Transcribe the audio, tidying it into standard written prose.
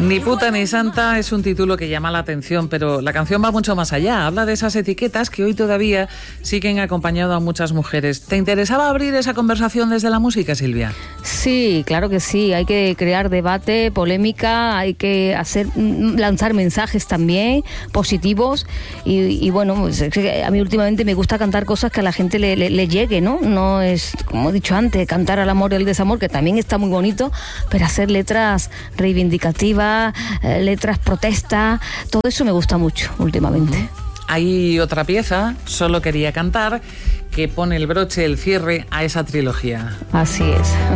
Ni puta ni santa es un título que llama la atención, pero la canción va mucho más allá. Habla de esas etiquetas que hoy todavía siguen acompañando a muchas mujeres. ¿Te interesaba abrir esa conversación desde la música, Silvia? Sí, claro que sí. Hay que crear debate, polémica, hay que lanzar mensajes también positivos y bueno, pues, a mí últimamente me gusta cantar cosas que a la gente le llegue, ¿no? No es, como he dicho antes, cantar al amor y al desamor, que también está muy bonito, pero hacer letras reivindicativas, letras protesta, todo eso me gusta mucho últimamente. Hay otra pieza, Solo quería cantar, que pone el broche, el cierre a esa trilogía. Así es.